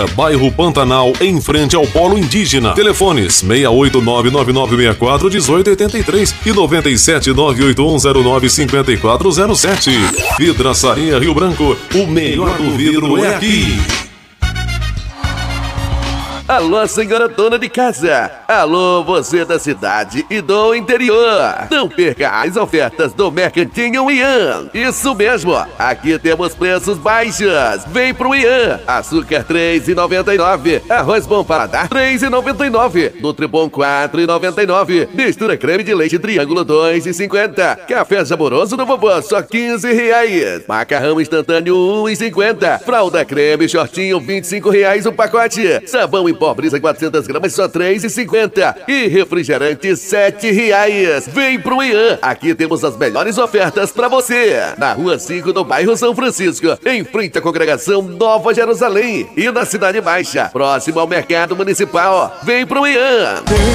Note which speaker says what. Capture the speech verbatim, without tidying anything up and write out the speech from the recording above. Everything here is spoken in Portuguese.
Speaker 1: Bairro Pantanal, em frente ao Polo Indígena. Telefones seis oito nove nove nove seis quatro um oito oito três e nove sete nove oito um zero nove cinco quatro zero sete. Vidraçaria Rio Branco, o melhor do vidro é aqui.
Speaker 2: Alô, senhora dona de casa. Alô, você da cidade e do interior. Não perca as ofertas do Mercantinho Ian. Isso mesmo, aqui temos preços baixos. Vem pro Ian. Açúcar três reais e noventa e nove centavos. Arroz Bom Paladar três reais e noventa e nove centavos. Nutribom quatro reais e noventa e nove centavos. Mistura creme de leite Triângulo dois reais e cinquenta centavos. Café Saboroso do Vovô só quinze reais. Macarrão instantâneo um real e cinquenta centavos. Fralda creme shortinho vinte e cinco reais o pacote. Sabão em pó Brisa quatrocentas gramas só três reais e cinquenta centavos. E refrigerante sete reais. Vem pro Ian. Aqui temos as melhores ofertas pra você. Na rua cinco do bairro São Francisco, em frente à congregação Nova Jerusalém. E na Cidade Baixa, próximo ao Mercado Municipal. Vem pro Ian.